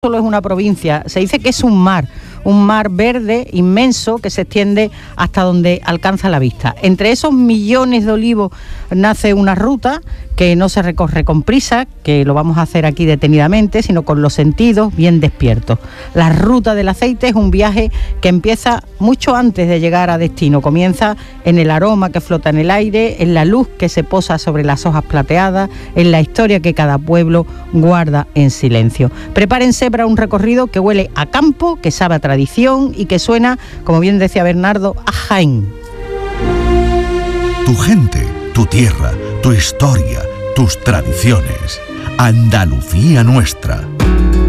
solo es una provincia, se dice que es un mar verde inmenso que se extiende hasta donde alcanza la vista. Entre esos millones de olivos nace una ruta que no se recorre con prisa, que lo vamos a hacer aquí detenidamente, sino con los sentidos bien despiertos. La ruta del aceite es un viaje que empieza mucho antes de llegar a destino. Comienza en el aroma que flota en el aire, en la luz que se posa sobre las hojas plateadas, en la historia que cada pueblo guarda en silencio. Prepárense para un recorrido que huele a campo, que sabe a tradición y que suena, como bien decía Bernardo, a Jaén. Tu gente, tu tierra, tu historia, tus tradiciones. Andalucía nuestra.